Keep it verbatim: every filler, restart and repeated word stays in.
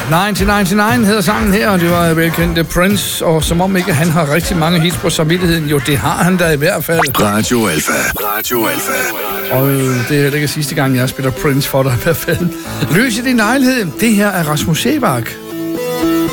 nitten nioghalvfems hedder sangen her, og det var velkendte Prince, og som om ikke han har rigtig mange hits på samvittigheden. Jo, det har han da i hvert fald. Radio Alfa. Radio Alfa. Og det er heller ikke sidste gang, jeg spiller Prince for dig i hvert fald. Løs i din lejlighed. Det her er Rasmus Sebak.